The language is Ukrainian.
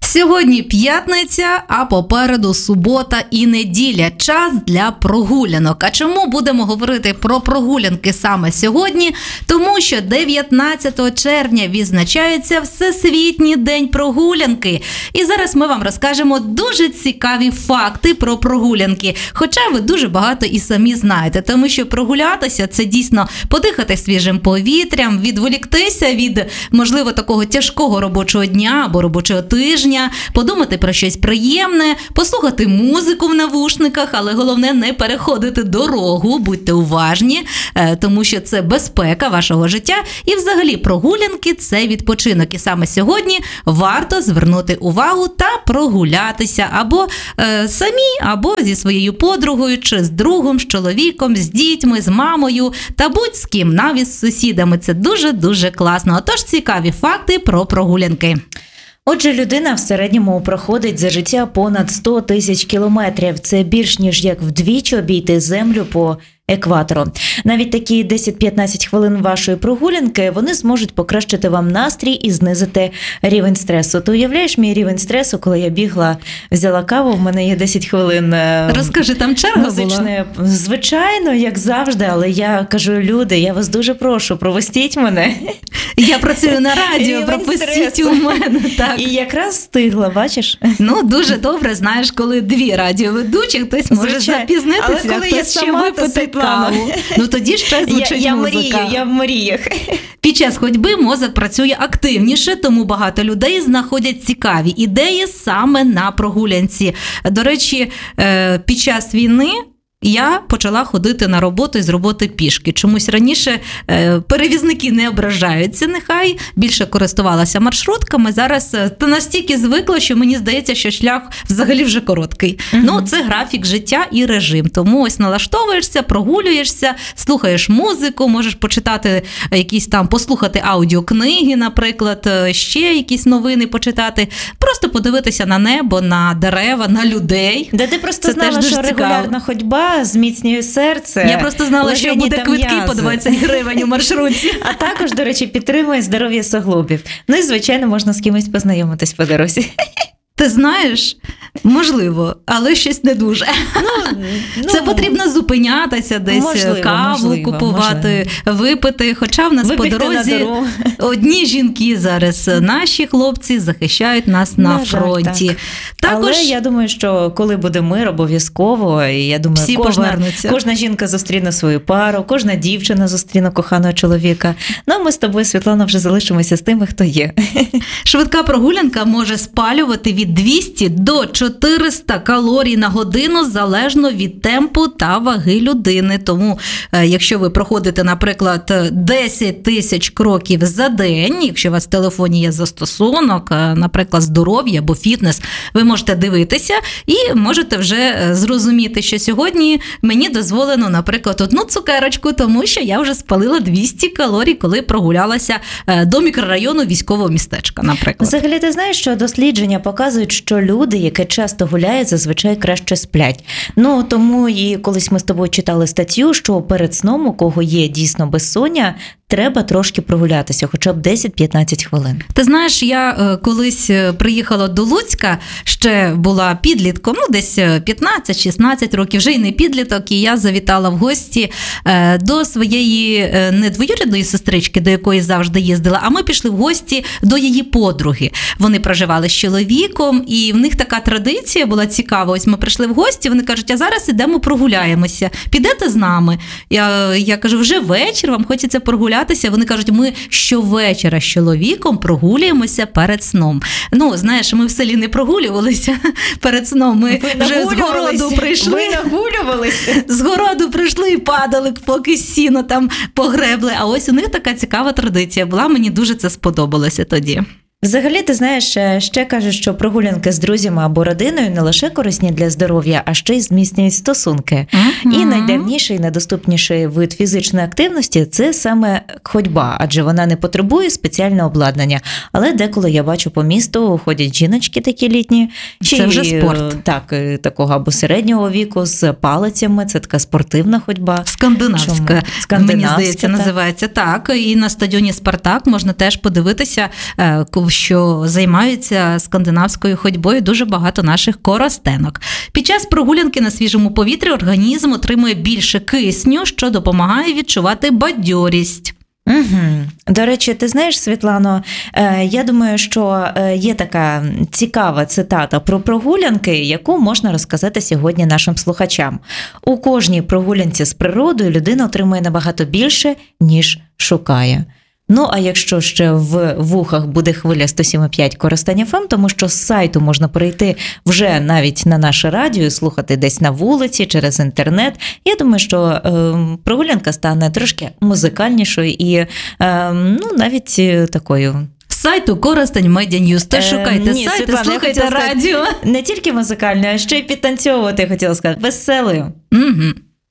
Сьогодні п'ятниця, а попереду субота і неділя. Час для прогулянок. А чому будемо говорити про прогулянки саме сьогодні? Тому що 19 червня відзначається Всесвітній день прогулянки. І зараз ми вам розкажемо дуже цікаві факти про прогулянки. Хоча ви дуже багато і самі знаєте, тому що прогулятися – це дійсно подихати свіжим повітрям, відволіктися від, можливо, такого тяжкого робочого дня або робочого тижня, подумати про щось приємне, послухати музику в навушниках, але головне не переходити дорогу, будьте уважні, тому що це безпека вашого життя. І взагалі прогулянки – це відпочинок. І саме сьогодні варто звернути увагу та прогулятися або самі, або зі своєю подругою, чи з другом, з чоловіком, з дітьми, з мамою, та будь з ким, навіть з сусідами. Це дуже-дуже класно. Отож, цікаві факти про прогулянки. Отже, людина в середньому проходить за життя понад 100 тисяч кілометрів. Це більш ніж як вдвічі обійти землю по екватору. Навіть такі 10-15 хвилин вашої прогулянки, вони зможуть покращити вам настрій і знизити рівень стресу. Ти уявляєш мій рівень стресу, коли я бігла, взяла каву, в мене є 10 хвилин. Розкажи, там черга була? Звичайно, як завжди, але я кажу, люди, я вас дуже прошу, пропустіть мене. Я працюю на радіо, пропустіть у мене. Так. І якраз встигла, бачиш? Ну, дуже добре, знаєш, коли дві радіоведучі, хтось може запізнитися, але коли хтось ще випити каву. Ну тоді ще звучить музика. Я в мріях. Під час ходьби мозок працює активніше, тому багато людей знаходять цікаві ідеї саме на прогулянці. До речі, під час війни я почала ходити на роботу і з роботи пішки. Чомусь раніше перевізники не ображаються, нехай, більше користувалася маршрутками. Зараз настільки звикла, що мені здається, що шлях взагалі вже короткий. Ну, це графік життя і режим. Тому ось налаштовуєшся, прогулюєшся, слухаєш музику, можеш почитати якісь там, послухати аудіокниги, наприклад, ще якісь новини почитати, просто подивитися на небо, на дерева, на людей. Да ти просто знала, що регулярна ходьба зміцнює серце. Я просто знала, що буде квитки по 20 гривень у маршрутці. А також, до речі, підтримує здоров'я суглобів. Ну і, звичайно, можна з кимось познайомитись по дорозі. Ти знаєш, можливо, але щось не дуже. Це потрібно зупинятися десь, каву купувати, випити. Хоча в нас по дорозі одні жінки зараз, наші хлопці захищають нас на фронті. Але я думаю, що коли буде мир, обов'язково, і я думаю, кожна жінка зустріне свою пару, кожна дівчина зустріне коханого чоловіка. Ну, ми з тобою, Світлана, вже залишимося з тими, хто є. Швидка прогулянка може спалювати від 200 до 400 калорій на годину, залежно від темпу та ваги людини. Тому, якщо ви проходите, наприклад, 10 тисяч кроків за день, якщо у вас в телефоні є застосунок, наприклад, здоров'я або фітнес, ви можете дивитися і можете вже зрозуміти, що сьогодні мені дозволено, наприклад, одну цукерочку, тому що я вже спалила 200 калорій, коли прогулялася до мікрорайону військового містечка, наприклад. Взагалі, ти знаєш, що дослідження показують, що люди, які часто гуляють, зазвичай краще сплять. Ну, тому і колись ми з тобою читали статтю, що перед сном, у кого є дійсно безсоння, треба трошки прогулятися, хоча б 10-15 хвилин. Ти знаєш, я колись приїхала до Луцька, ще була підлітком, десь 15-16 років, вже й не підліток, і я завітала в гості до своєї не двоюрідної сестрички, до якої завжди їздила, а ми пішли в гості до її подруги. Вони проживали з чоловіком, і в них така традиція була цікава. Ось ми прийшли в гості, вони кажуть, а зараз ідемо прогуляємося. Підете з нами? Я кажу, вже вечір, вам хочеться прогулятися? Вони кажуть, ми щовечора з чоловіком прогулюємося перед сном. Ну, знаєш, ми в селі не прогулювалися перед сном, ми вже з городу прийшли. Ви нагулювалися? З городу прийшли і падали, поки сіно там погребли. А ось у них така цікава традиція була, мені дуже це сподобалося тоді. Взагалі, ти знаєш, ще кажуть, що прогулянки з друзями або родиною не лише корисні для здоров'я, а ще й зміцнюють стосунки. І найдавніший і найдоступніший вид фізичної активності – це саме ходьба, адже вона не потребує спеціального обладнання. Але деколи я бачу по місту ходять жіночки такі літні. Це вже спорт. Так, такого або середнього віку, з палицями, це така спортивна ходьба. Скандинавська, мені здається, називається. Так, і на стадіоні «Спартак» можна теж подивитися, що займаються скандинавською ходьбою дуже багато наших коростенок. Під час прогулянки на свіжому повітрі організм отримує більше кисню, що допомагає відчувати бадьорість. Угу. До речі, ти знаєш, Світлано, я думаю, що є така цікава цитата про прогулянки, яку можна розказати сьогодні нашим слухачам. У кожній прогулянці з природою людина отримує набагато більше, ніж шукає. Ну, а якщо ще в вухах буде хвиля 107,5 Коростень ФМ, тому що з сайту можна перейти вже навіть на наше радіо, слухати десь на вулиці, через інтернет. Я думаю, що прогулянка стане трошки музикальнішою і навіть такою. З сайту Коростень Медіа Ньюз. Тож шукайте Ні, сайт Світлана, і слухайте радіо. Не тільки музикальною, а ще й підтанцьовувати, я хотіла сказати, веселою. Угу.